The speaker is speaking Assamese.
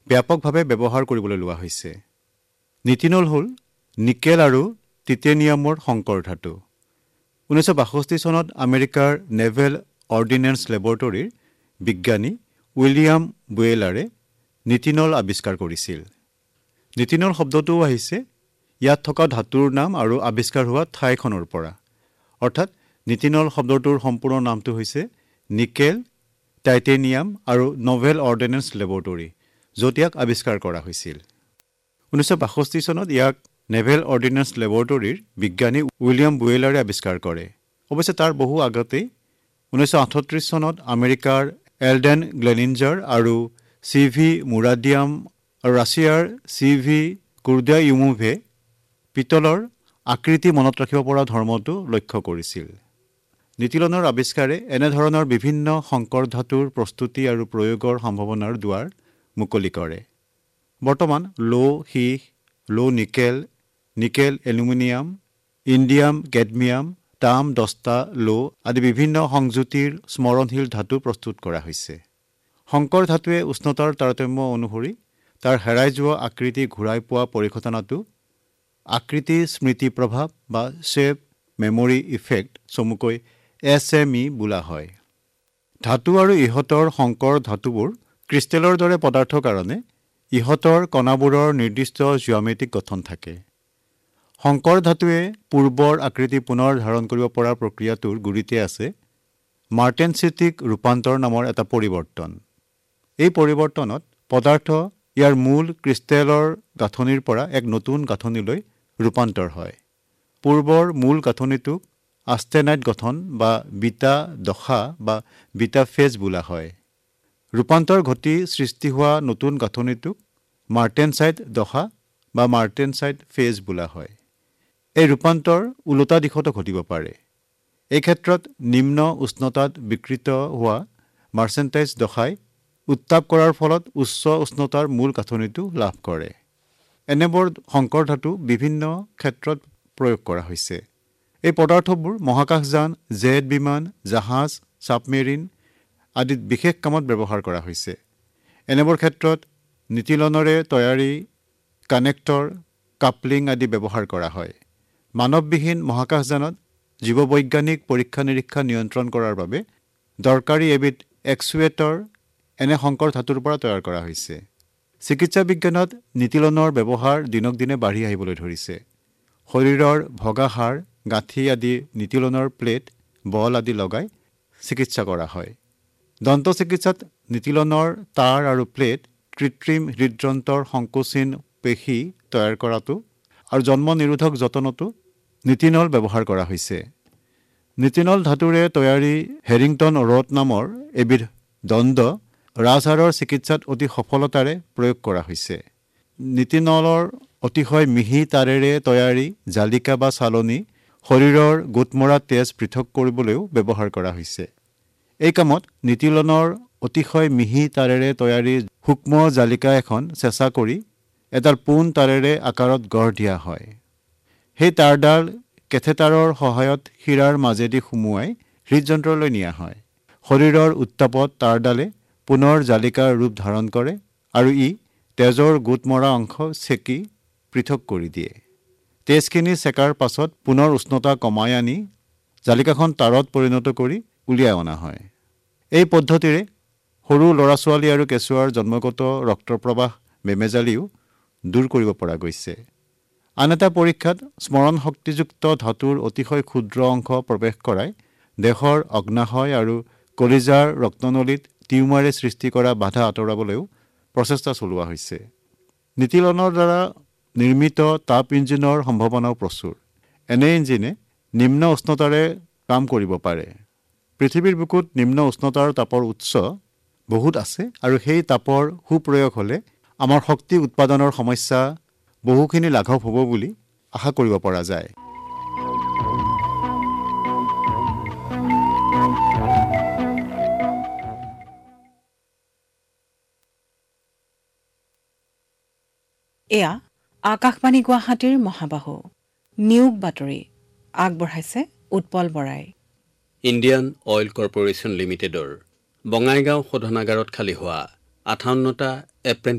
ব্যাপকভাৱে ব্যৱহাৰ কৰিবলৈ লোৱা হৈছে। নিটিনল হ'ল নিকেল আৰু টিটেনিয়ামৰ সংকৰ ধাতু। 1962 চনত আমেৰিকাৰ নেভেল অৰ্ডিনেন্স লেবৰেটৰীৰ বিজ্ঞানী উইলিয়াম বুয়েলাৰে নিটিনল আৱিষ্কাৰ কৰিছিল। নিটিনল শব্দটোও আহিছে ইয়াত থকা ধাতুৰ নাম আৰু আৱিষ্কাৰ হোৱা ঠাইখনৰ পৰা। অৰ্থাৎ নিটিনল শব্দটোৰ সম্পূৰ্ণ নামটো হৈছে নিকেল, টাইটেনিয়াম আৰু নভেল অৰ্ডিনেন্স লেবৰেটৰী, য'ত ইয়াক আৱিষ্কাৰ কৰা হৈছিল। 1962 চনত ইয়াক নেভেল অৰ্ডিনেন্স লেবৰেটৰীৰ বিজ্ঞানী উইলিয়াম বুয়েলাৰে আৱিষ্কাৰ কৰে। অৱশ্যে তাৰ বহু আগতেই 1938 চনত আমেৰিকাৰ এলডেন গ্লেনিঞ্জাৰ আৰু CV মুৰাডিয়াম আৰু ৰাছিয়াৰ CV কুৰ্ডিয়ায়ুমোভে পিতলৰ আকৃতি মনত ৰাখিব পৰা ধৰ্মটো লক্ষ্য কৰিছিল। নিটিলনৰ আৱিষ্কাৰে এনেধৰণৰ বিভিন্ন সংকৰ ধাতুৰ প্ৰস্তুতি আৰু প্ৰয়োগৰ সম্ভাৱনাৰ দুৱাৰ মুকলি কৰে। বৰ্তমান সীহ, nickel, nickel aluminium, Indian cadmium, তাম, দস্তা, আদি বিভিন্ন সংযুতিৰ স্মৰণশীল ধাতু প্ৰস্তুত কৰা হৈছে। সংকৰ ধাতুৱে উষ্ণতাৰ তাৰতম্য অনুসৰি তাৰ হেৰাই যোৱা আকৃতি ঘূৰাই পোৱা পৰিঘটনাটো আকৃতি স্মৃতি প্ৰভাৱ বা শ্বেপ মেমৰি ইফেক্ট, চমুকৈ SME বোলা হয়। ধাতু আৰু ইহঁতৰ সংকৰ ধাতুবোৰ ক্ৰিষ্টেলৰ দৰে পদাৰ্থৰ কাৰণে ইহঁতৰ কণাবোৰৰ নিৰ্দিষ্ট জিঅমেট্ৰিক গঠন থাকে। সংকৰ ধাতুৱে পূৰ্বৰ আকৃতি পুনৰ ধাৰণ কৰিব পৰা প্ৰক্ৰিয়াটোৰ গুৰিতে আছে মাৰ্টেনচিটিক ৰূপান্তৰ নামৰ এটা পৰিৱৰ্তন। এই পৰিৱৰ্তনত পদাৰ্থ ইয়াৰ মূল ক্ৰিষ্টেলৰ গাঁথনিৰ পৰা এক নতুন গাঁথনিলৈ ৰূপান্তৰ হয়। পূৰ্বৰ মূল গাঁথনিটোক আষ্টেনাইট গঠন বা বিটা দশা বা বিটা ফেজ বোলা হয়। ৰূপান্তৰ ঘটি সৃষ্টি হোৱা নতুন গাঁথনিটোক মাৰ্টেনচাইট দশা বা মাৰ্টেনচাইট ফেজ বোলা হয়। এই ৰূপান্তৰ ওলোটা দিশতো ঘটিব পাৰে। এই ক্ষেত্ৰত নিম্ন উষ্ণতাত বিকৃত হোৱা মাৰ্চেণ্টাইজ দশাই উত্তাপ কৰাৰ ফলত উচ্চ উষ্ণতাৰ মূল গাঁথনিটো লাভ কৰে। এনেবোৰ সংকৰ ধাতু বিভিন্ন ক্ষেত্ৰত প্ৰয়োগ কৰা হৈছে। এই পদাৰ্থবোৰ মহাকাশযান, জেট বিমান, জাহাজ, ছাবমেৰিন আদিত বিশেষ কামত ব্যৱহাৰ কৰা হৈছে। এনেবোৰ ক্ষেত্ৰত নিটিলনৰে তৈয়াৰী কানেক্টৰ, কাপলিং আদি ব্যৱহাৰ কৰা হয়। মানৱবিহীন মহাকাশযানত জীৱবৈজ্ঞানিক পৰীক্ষা নিৰীক্ষা নিয়ন্ত্ৰণ কৰাৰ বাবে দৰকাৰী এবিধ এক্সুৱেটৰ এনে সংকৰ ধাতুৰ পৰা তৈয়াৰ কৰা হৈছে। চিকিৎসা বিজ্ঞানত নিটিলনৰ ব্যৱহাৰ দিনক দিনে বাঢ়ি আহিবলৈ ধৰিছে। শৰীৰৰ ভগা হাড়, গাঁঠি আদি নিটিলনৰ প্লেট, বল আদি লগাই চিকিৎসা কৰা হয়। দন্ত চিকিৎসাত নিটিলনৰ তাঁৰ আৰু প্লেট, কৃত্ৰিম হৃদযন্ত্ৰৰ সংকোচীন পেশী তৈয়াৰ কৰাটো আৰু জন্ম নিৰোধক যতনতো নিটিনল ব্যৱহাৰ কৰা হৈছে। নিটিনল ধাতুৰে তৈয়াৰী হেৰিংটন ৰড নামৰ এবিধ দণ্ড ৰাজহাড়ৰ চিকিৎসাত অতি সফলতাৰে প্ৰয়োগ কৰা হৈছে। নিটিনলৰ অতিশয় মিহি তাৰেৰে তৈয়াৰী জালিকা বা চালনী শৰীৰৰ গোটমৰা তেজ পৃথক কৰিবলৈও ব্যৱহাৰ কৰা হৈছে। এই কামত নিটিলনৰ অতিশয় মিহি তাৰেৰে তৈয়াৰী সূক্ষ্ম জালিকা এখন চেঁচা কৰি এডাল পোন তাৰেৰে আকাৰত গঢ় দিয়া হয়। সেই তাঁৰডাল কেথেটাৰৰ সহায়ত শিৰাৰ মাজেদি সুমুৱাই হৃদযন্ত্ৰলৈ নিয়া হয়। শৰীৰৰ উত্তাপত তাঁৰডালে পুনৰ জালিকাৰ ৰূপ ধাৰণ কৰে আৰু ই তেজৰ গোটমৰা অংশ চেকি পৃথক কৰি দিয়ে। তেজখিনি চেকাৰ পাছত পুনৰ উষ্ণতা কমাই আনি জালিকাখন তাঁৰত পৰিণত কৰি উলিয়াই অনা হয়। এই পদ্ধতিৰে সৰু ল'ৰা ছোৱালী আৰু কেঁচুৱাৰ জন্মগত ৰক্তপ্ৰবাহ বেমেজালিও দূৰ কৰিব পৰা গৈছে। আন এটা পৰীক্ষাত স্মৰণ শক্তিযুক্ত ধাতুৰ অতিশয় ক্ষুদ্ৰ অংশ প্ৰৱেশ কৰাই দেহৰ অগ্নাশয় আৰু কলিজাৰ ৰক্তনলীত টিউমাৰে সৃষ্টি কৰা বাধা আঁতৰাবলৈও প্ৰচেষ্টা চলোৱা হৈছে। নিটিলনৰ দ্বাৰা নিৰ্মিত তাপ ইঞ্জিনৰ সম্ভাৱনাও প্ৰচুৰ। এনে ইঞ্জিনে নিম্ন উষ্ণতাৰে কাম কৰিব পাৰে। পৃথিৱীৰ বুকুত নিম্ন উষ্ণতাৰ তাপৰ উৎস বহুত আছে আৰু সেই তাপৰ সুপ্ৰয়োগ হ'লে আমাৰ শক্তি উৎপাদনৰ সমস্যা বহুখিনি লাঘৱ হ'ব বুলি আশা কৰিব পৰা যায়। এয়া আকাশবাণী গুৱাহাটীৰ মহাবাহু নিয়োগ বাতৰি আগবঢ়াইছে উৎপল বৰাই। ইণ্ডিয়ান অইল কৰ্পোৰেশ্যন লিমিটেডৰ বঙাইগাঁও শোধনাগাৰত খালী হোৱা 58টা এপ্ৰেণ্টিছ